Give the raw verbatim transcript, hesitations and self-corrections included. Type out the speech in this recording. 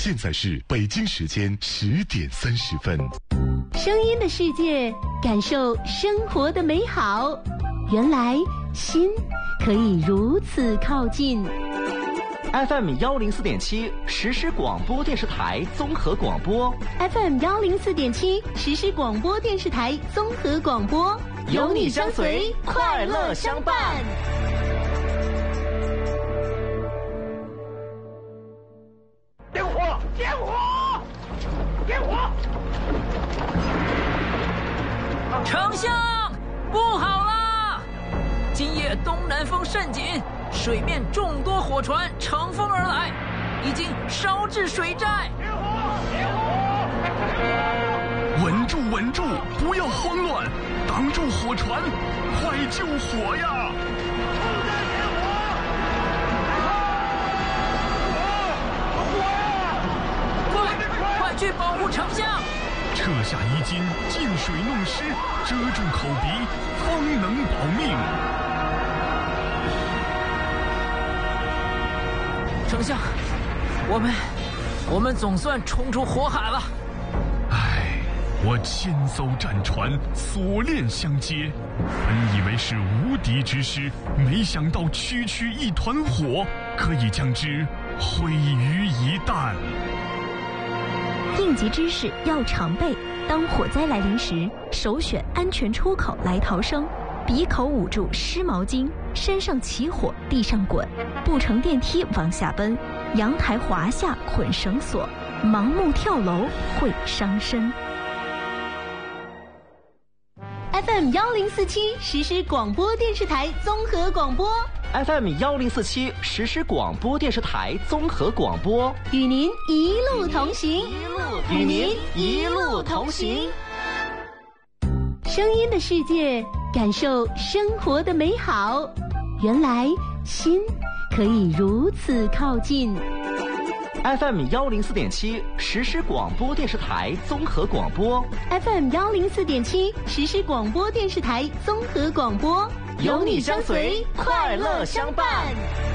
现在是北京时间十点三十分。 声音的世界，感受生活的美好。原来心可以如此靠近。 F M 幺零四点七实时广播电视台综合广播 ，F M 幺零四点七实时广播电视台综合广播， 有你相随，快乐相伴。 点火！点火！点火！ 丞相，不好啦！今夜东南风甚紧，水面众多火船乘风而来，已经烧至水寨。 点火！点火！ 稳住，稳住，不要慌乱，挡住火船，快救火呀！ 去保护丞相， 撤下衣襟，进水弄湿，遮住口鼻，方能保命。 丞相，我们我们总算冲出火海了。 唉，我千艘战船锁链相接，本以为是无敌之师，没想到区区一团火，可以将之毁于一旦。 应急知识要常备，当火灾来临时，首选安全出口来逃生。鼻口捂住湿毛巾，身上起火地上滚，不乘电梯往下奔，阳台滑下捆绳索，盲目跳楼会伤身。F M 幺零四七实时广播电视台综合广播 ，F M 幺零四七实时广播电视台综合广播， 与您一路同行， 与您一路同行。 声音的世界，感受生活的美好。原来心可以如此靠近。 F M 幺零四点七实时广播电视台综合广播 ，F M 幺零四点七实时广播电视台综合广播， 有你相随，快乐相伴。